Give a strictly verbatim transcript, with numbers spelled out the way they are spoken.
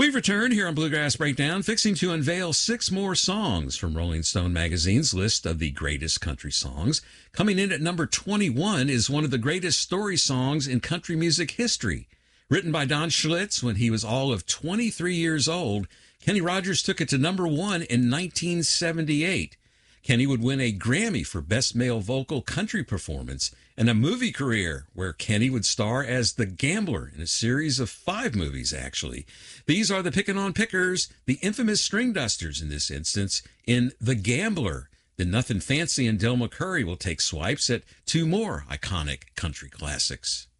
We've returned here on Bluegrass Breakdown, fixing to unveil six more songs from Rolling Stone magazine's list of the greatest country songs. Coming in at number twenty-one is one of the greatest story songs in country music history. Written by Don Schlitz when he was all of twenty-three years old, Kenny Rogers took it to number one in nineteen seventy-eight. Kenny would win a Grammy for Best Male Vocal Country Performance and a movie career where Kenny would star as the Gambler in a series of five movies, actually. These are the Pickin' on Pickers, the infamous String Dusters in this instance, in The Gambler. Then Nothing Fancy and Del McCoury will take swipes at two more iconic country classics.